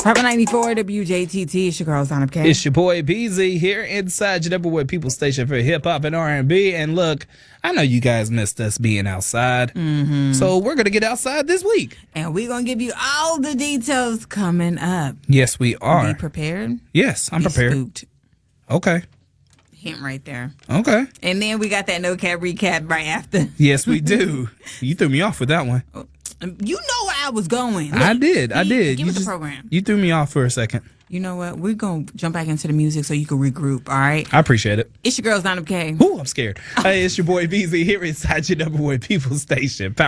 Purple 94 WJTT. It's your girl, Zana K. It's your boy BZ here inside your number one people station for hip hop and R&B. And look, I know you guys missed us being outside, so we're gonna get outside this week, and we're gonna give you all the details coming up. Yes, we are. Be prepared. Yes, I'm prepared. Spooked. Okay. Hint right there. Okay. And then we got that no cap recap right after. Yes, we do. You threw me off with that one. You know where I was going. Look, I did. Give us the program. You threw me off for a second. You know what? We're going to jump back into the music so you can regroup, all right? I appreciate it. It's your girl, Zana K. Ooh, I'm scared. Hey, it's your boy BZ here inside your number one people station.